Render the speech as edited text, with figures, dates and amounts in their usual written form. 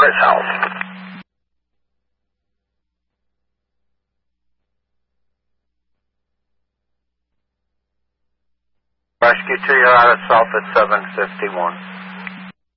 Everett South. Rescue 2, you're out of South at 751.